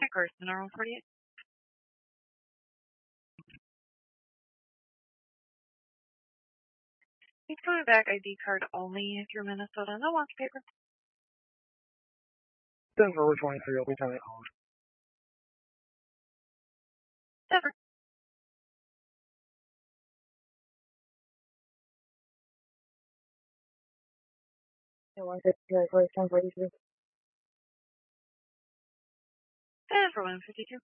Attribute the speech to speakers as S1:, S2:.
S1: Carson, R148. He's coming back ID card only if you're Minnesota. No launch paper.
S2: Denver 23, I'll be turning home.
S1: Denver.
S2: Yeah, 152, 1043.
S1: Denver 152.